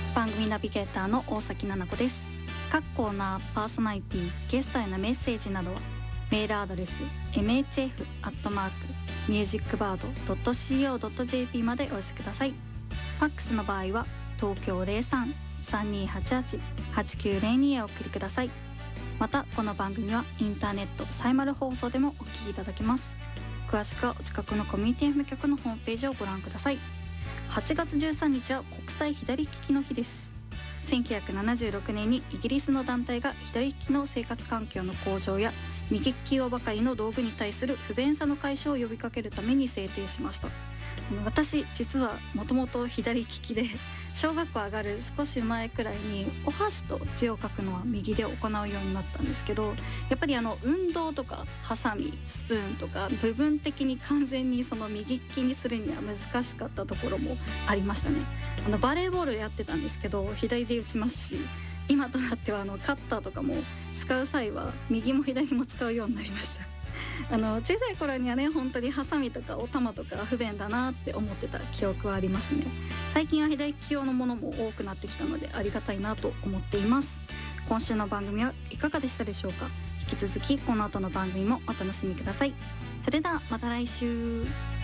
番組ナビゲーターの大崎奈々子です。各コーナー、パーソナリティ、ゲストへのメッセージなどはメールアドレス mhf@musicbird.co.jp までお寄せください。ファックスの場合は東京 03-3288-8902 へお送りください。またこの番組はインターネットサイマル放送でもお聞きいただけます。詳しくはお近くのコミュニティ FM 局のホームページをご覧ください。8月13日は国際左利きの日です。1976年にイギリスの団体が左利きの生活環境の向上や右利き用ばかりの道具に対する不便さの解消を呼びかけるために制定しました。私実はもともと左利きで、小学校上がる少し前くらいにお箸と字を書くのは右で行うようになったんですけど、やっぱり運動とかハサミ、スプーンとか部分的に完全にその右利きにするには難しかったところもありましたね。バレーボールやってたんですけど左で打ちますし、今となってはカッターとかも使う際は右も左も使うようになりました。小さい頃にはね、本当にハサミとかお玉とか不便だなって思ってた記憶はありますね。最近は左利き用のものも多くなってきたのでありがたいなと思っています。今週の番組はいかがでしたでしょうか。引き続きこの後の番組もお楽しみください。それではまた来週。